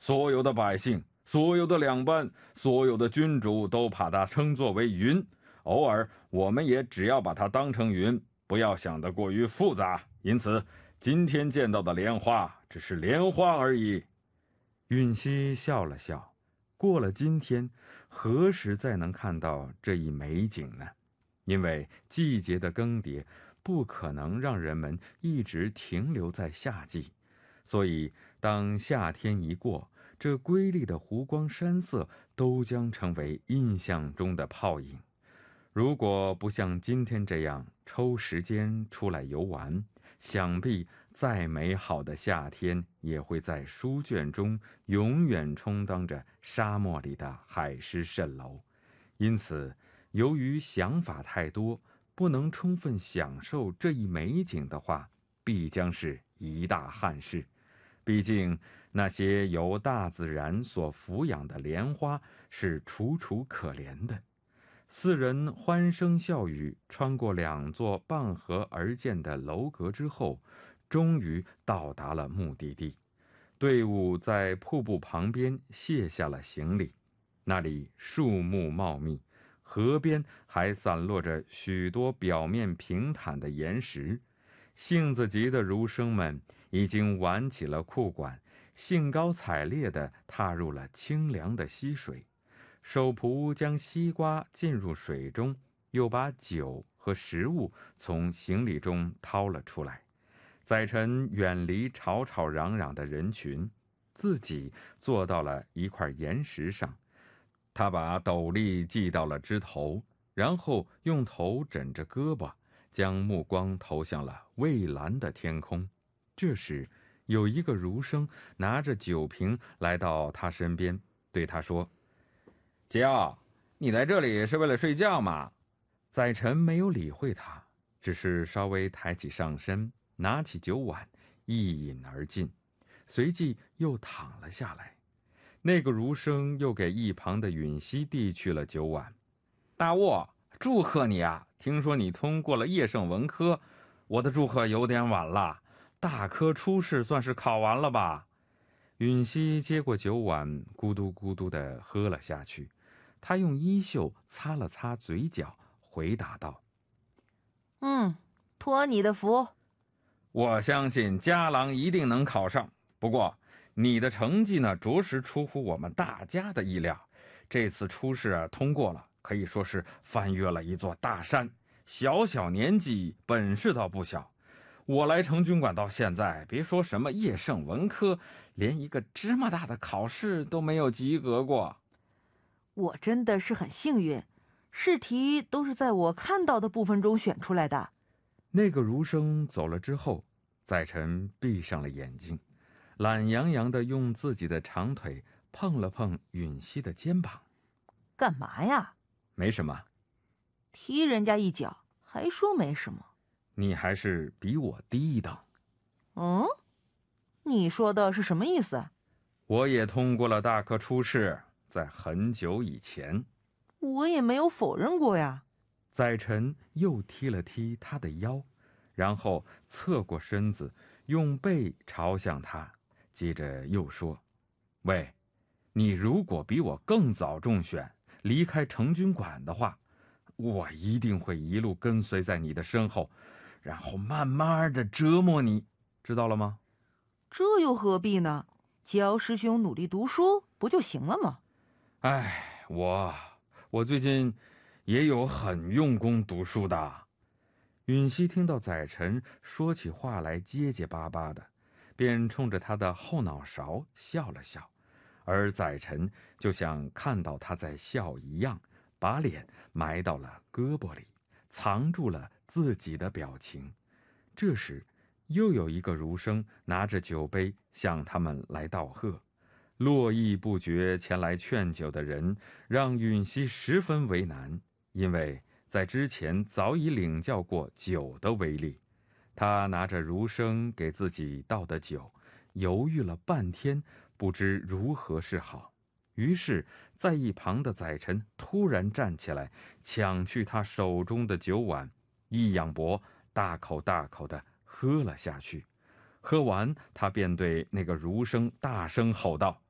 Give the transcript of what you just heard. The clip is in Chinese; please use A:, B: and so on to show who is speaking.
A: 所有的百姓，所有的两班，所有的君主都把它称作为云，偶尔我们也只要把它当成云，不要想得过于复杂。因此今天见到的莲花只是莲花而已。允熙笑了笑，过了今天，何时再能看到这一美景呢？因为季节的更迭不可能让人们一直停留在夏季，所以当夏天一过，这瑰丽的湖光山色都将成为印象中的泡影。如果不像今天这样抽时间出来游玩，想必再美好的夏天也会在书卷中永远充当着沙漠里的海市蜃楼。因此，由于想法太多，不能充分享受这一美景的话，必将是一大憾事。毕竟那些由大自然所抚养的莲花是楚楚可怜的。四人欢声笑语穿过2座傍河而建的楼阁之后，终于到达了目的地。队伍在瀑布旁边卸下了行李，那里树木茂密，河边还散落着许多表面平坦的岩石。性子急的儒生们已经挽起了裤管，兴高采烈地踏入了清凉的溪水。手仆将西瓜浸入水中，又把酒和食物从行李中掏了出来。载臣远离吵吵嚷嚷的人群，自己坐到了一块岩石上。他把斗笠系到了枝头，然后用头枕着胳膊，将目光投向了蔚蓝的天空。这时，有一个儒生拿着酒瓶来到他身边，对他说：“桀骜，你来这里是为了睡觉吗？”载臣没有理会他，只是稍微抬起上身，拿起酒碗，一饮而尽，随即又躺了下来。那个儒生又给一旁的允熙递去了酒碗。“大沃，祝贺你啊！听说你通过了叶圣文科，我的祝贺有点晚了，大科初试算是考完了吧？”允熙接过酒碗，咕嘟咕嘟地喝了下去。他用衣袖擦了擦嘴角，回答道：“
B: 托你的福。
A: 我相信家郎一定能考上。不过，你的成绩呢，着实出乎我们大家的意料。这次初试通过了，可以说是翻越了一座大山。小小年纪，本事倒不小。我来成军馆到现在，别说什么叶圣文科，连一个芝麻大的考试都没有及格过。
B: 我真的是很幸运，试题都是在我看到的部分中选出来的。”
A: 那个儒生走了之后，载臣闭上了眼睛，懒洋洋地用自己的长腿碰了碰允熙的肩膀。
B: “干嘛呀？”“
A: 没什么。”“
B: 踢人家一脚还说没什么？
A: 你还是比我低一等。”“
B: 你说的是什么意思？”“
A: 我也通过了大科初试，在很久以前。”“
B: 我也没有否认过呀。”
A: 载臣又踢了踢他的腰，然后侧过身子，用背朝向他，接着又说：“喂，你如果比我更早中选，离开成军馆的话，我一定会一路跟随在你的身后，然后慢慢的折磨你，知道了吗？”“
B: 这又何必呢？教师兄努力读书不就行了吗？”“
A: 哎，我最近也有很用功读书的。”允熙听到载臣说起话来结结巴巴的，便冲着他的后脑勺笑了笑，而载臣就像看到他在笑一样，把脸埋到了胳膊里，藏住了自己的表情。这时，又有一个儒生拿着酒杯向他们来道贺。络绎不绝前来劝酒的人让允熙十分为难，因为在之前早已领教过酒的威力。他拿着儒生给自己倒的酒，犹豫了半天，不知如何是好。于是在一旁的载臣突然站起来，抢去他手中的酒碗，一仰脖，大口大口地喝了下去。喝完，他便对那个儒生大声吼道：“